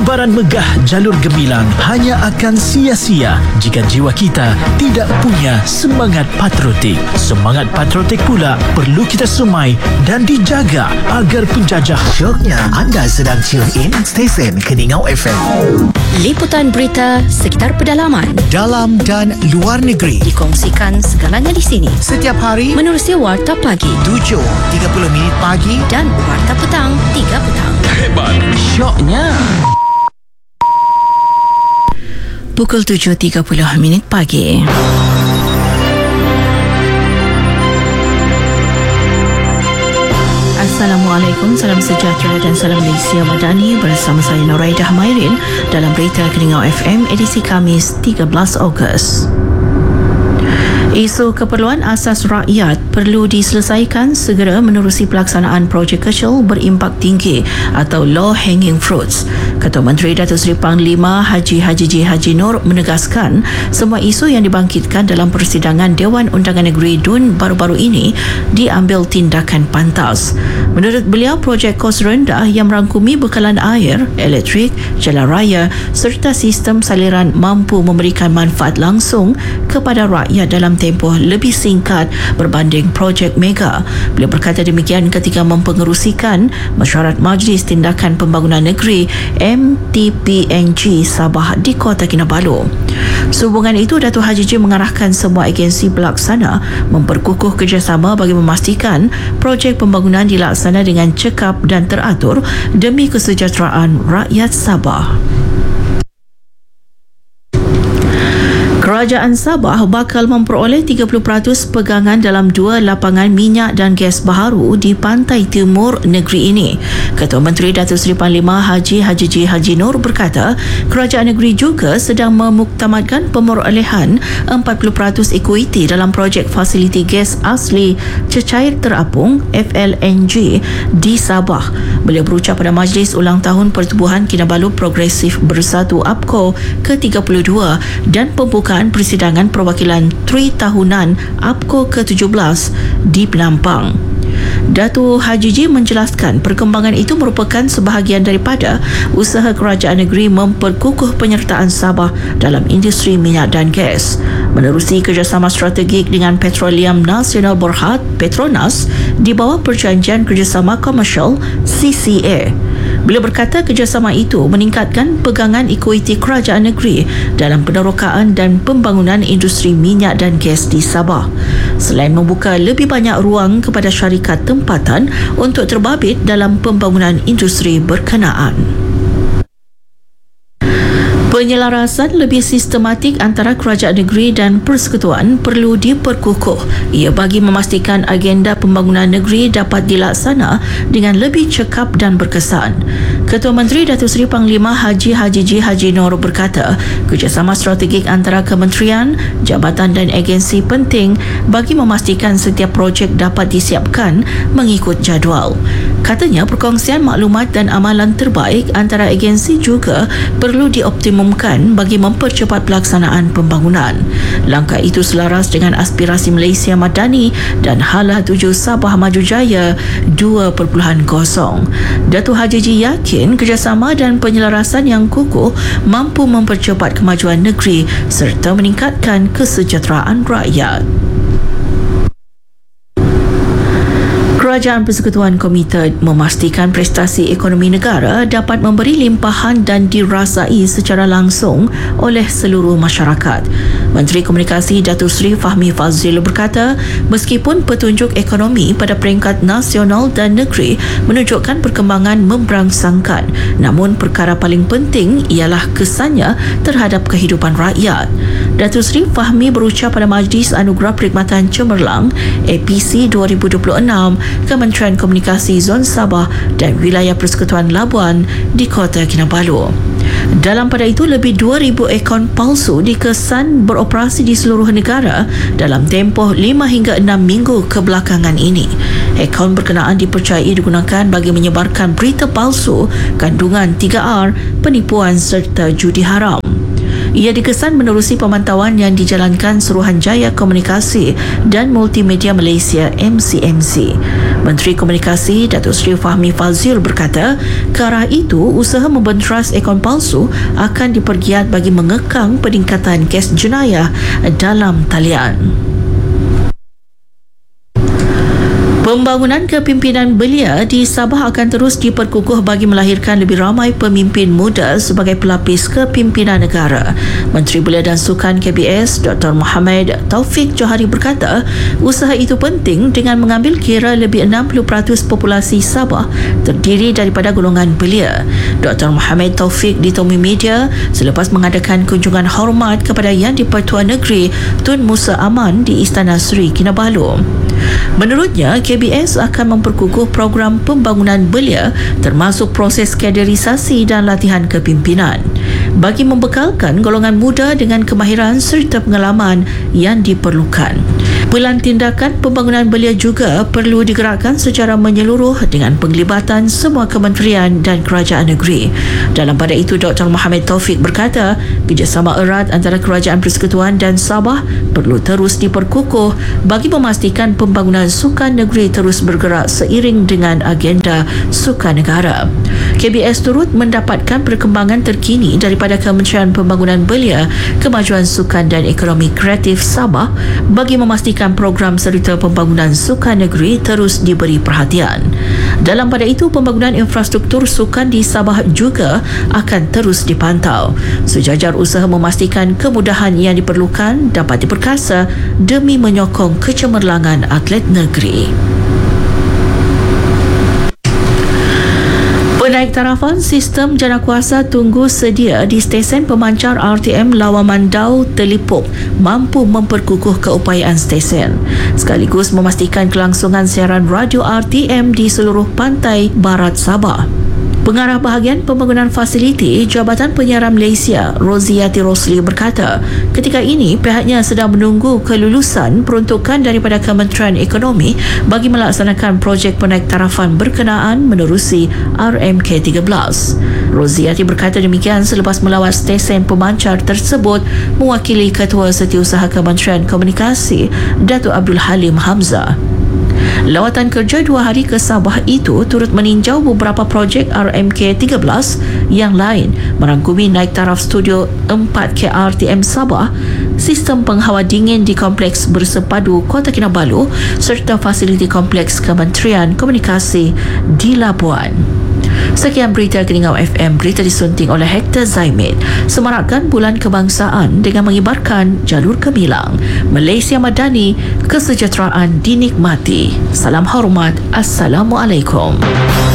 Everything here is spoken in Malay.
Liburan megah jalur Gemilang hanya akan sia-sia jika jiwa kita tidak punya semangat patriotik. Semangat patriotik pula perlu kita semai dan dijaga agar penjajah. Syoknya anda sedang tune in stesen Keningau FM. Liputan berita sekitar pedalaman, Dalam dan luar negeri. dikongsikan segalanya di sini. Setiap hari Menerusi Warta Pagi 7.30 pagi. dan Warta Petang 3 petang. Hebat, syoknya. Pukul 7.30 pagi. Assalamualaikum, salam sejahtera dan salam Malaysia Madani bersama saya Noraidah Mairin dalam berita Keningau FM edisi Khamis 13 Ogos. Isu keperluan asas rakyat perlu diselesaikan segera menerusi pelaksanaan projek kecil berimpak tinggi atau low hanging fruits. Ketua Menteri Datuk Seri Panglima Haji J. Haji Nur menegaskan semua isu yang dibangkitkan dalam persidangan Dewan Undangan Negeri DUN baru-baru ini diambil tindakan pantas. Menurut beliau, projek kos rendah yang merangkumi bekalan air, elektrik, jalan raya serta sistem saliran mampu memberikan manfaat langsung kepada rakyat dalam tempoh lebih singkat berbanding projek mega. Beliau berkata demikian ketika mempengerusikan mesyuarat Majlis Tindakan Pembangunan Negeri MTPNG Sabah di Kota Kinabalu. Sehubungan itu, Datuk Haji J mengarahkan semua agensi pelaksana memperkukuh kerjasama bagi memastikan projek pembangunan dilaksana dengan cekap dan teratur demi kesejahteraan rakyat Sabah. Kerajaan Sabah bakal memperoleh 30% pegangan dalam 2 lapangan minyak dan gas baharu di pantai timur negeri ini. Ketua Menteri Datuk Seri Panglima Haji J. Haji Nur berkata, kerajaan negeri juga sedang memuktamadkan pemerolehan 40% ekuiti dalam projek fasiliti gas asli cecair terapung FLNG di Sabah. Beliau berucap pada Majlis Ulang Tahun Pertubuhan Kinabalu Progresif Bersatu APCO ke-32 dan pembukaan persidangan perwakilan Tri Tahunan APCO ke-17 di Penampang. Datuk Haji J menjelaskan perkembangan itu merupakan sebahagian daripada usaha kerajaan negeri memperkukuh penyertaan Sabah dalam industri minyak dan gas. Menerusi kerjasama strategik dengan Petroleum Nasional Berhad Petronas di bawah Perjanjian Kerjasama Komersial CCA. Beliau berkata kerjasama itu meningkatkan pegangan ekuiti kerajaan negeri dalam penerokaan dan pembangunan industri minyak dan gas di Sabah. Selain membuka lebih banyak ruang kepada syarikat tempatan untuk terbabit dalam pembangunan industri berkenaan. Penyelarasan lebih sistematik antara kerajaan negeri dan persekutuan perlu diperkukuh. Ia bagi memastikan agenda pembangunan negeri dapat dilaksana dengan lebih cekap dan berkesan. Ketua Menteri Datuk Seri Panglima Haji J. Haji Nur berkata, kerjasama strategik antara kementerian, jabatan dan agensi penting bagi memastikan setiap projek dapat disiapkan mengikut jadual. Katanya perkongsian maklumat dan amalan terbaik antara agensi juga perlu dioptimumkan bagi mempercepat pelaksanaan pembangunan. Langkah itu selaras dengan aspirasi Malaysia Madani dan Hala 7 Sabah Maju Jaya 2.0. Datuk Haji J yakin kerjasama dan penyelarasan yang kukuh mampu mempercepat kemajuan negeri serta meningkatkan kesejahteraan rakyat. Kerajaan Persekutuan komited memastikan prestasi ekonomi negara dapat memberi limpahan dan dirasai secara langsung oleh seluruh masyarakat. Menteri Komunikasi Datuk Seri Fahmi Fadzil berkata, meskipun petunjuk ekonomi pada peringkat nasional dan negeri menunjukkan perkembangan memberangsangkan, namun perkara paling penting ialah kesannya terhadap kehidupan rakyat. Datuk Seri Fahmi berucap pada Majlis Anugerah Perkhidmatan Cemerlang APC 2026 Kementerian Komunikasi Zon Sabah dan Wilayah Persekutuan Labuan di Kota Kinabalu. Dalam pada itu, lebih 2,000 akaun palsu dikesan beroperasi di seluruh negara dalam tempoh 5 hingga 6 minggu kebelakangan ini. Akaun berkenaan dipercayai digunakan bagi menyebarkan berita palsu, kandungan 3R, penipuan serta judi haram. Ia dikesan menerusi pemantauan yang dijalankan Suruhanjaya Komunikasi dan Multimedia Malaysia MCMC. Menteri Komunikasi Datuk Seri Fahmi Fazil berkata, ke arah itu usaha membenteras akaun palsu akan dipergiat bagi mengekang peningkatan kes jenayah dalam talian. Pembangunan kepimpinan belia di Sabah akan terus diperkukuh bagi melahirkan lebih ramai pemimpin muda sebagai pelapis kepimpinan negara. Menteri Belia dan Sukan KBS Dr. Mohamed Taufik Johari berkata, usaha itu penting dengan mengambil kira lebih 60% populasi Sabah terdiri daripada golongan belia. Dr. Mohamed Taufik ditemui media selepas mengadakan kunjungan hormat kepada Yang di-Pertua Negeri Tun Musa Aman di Istana Seri Kinabalu. Menurutnya, KBS akan memperkukuh program pembangunan belia termasuk proses kaderisasi dan latihan kepimpinan bagi membekalkan golongan muda dengan kemahiran serta pengalaman yang diperlukan. Pelan tindakan pembangunan belia juga perlu digerakkan secara menyeluruh dengan penglibatan semua kementerian dan kerajaan negeri. Dalam pada itu, Dr. Mohamed Taufik berkata, kerjasama erat antara Kerajaan Persekutuan dan Sabah perlu terus diperkukuh bagi memastikan pembangunan sukan negeri terus bergerak seiring dengan agenda sukan negara. KBS turut mendapatkan perkembangan terkini daripada Kementerian Pembangunan Belia, Kemajuan Sukan dan Ekonomi Kreatif Sabah bagi memastikan program serta pembangunan sukan negeri terus diberi perhatian. Dalam pada itu, pembangunan infrastruktur sukan di Sabah juga akan terus dipantau. Sejajar usaha memastikan kemudahan yang diperlukan dapat diperkasa demi menyokong kecemerlangan atlet negeri. Penaiktarafan sistem janakuasa tunggu sedia di stesen pemancar RTM Lawamandau Telipuk mampu memperkukuh keupayaan stesen sekaligus memastikan kelangsungan siaran radio RTM di seluruh pantai barat Sabah. Pengarah Bahagian Pembangunan Fasiliti Jabatan Penyiaran Malaysia, Roziati Rosli berkata, ketika ini pihaknya sedang menunggu kelulusan peruntukan daripada Kementerian Ekonomi bagi melaksanakan projek penaiktarafan berkenaan menerusi RMK13. Roziati berkata demikian selepas melawat stesen pemancar tersebut mewakili Ketua Setiausaha Kementerian Komunikasi, Datuk Abdul Halim Hamzah. Lawatan kerja 2 hari ke Sabah itu turut meninjau beberapa projek RMK13 yang lain merangkumi naik taraf studio 4 KRTM Sabah, sistem penghawa dingin di Kompleks Bersepadu Kota Kinabalu serta fasiliti Kompleks Kementerian Komunikasi di Labuan. Sekian berita Keningau FM, berita disunting oleh Hector Zaimid. Semarakkan Bulan Kebangsaan dengan mengibarkan jalur gemilang. Malaysia Madani, kesejahteraan dinikmati. Salam hormat. Assalamualaikum.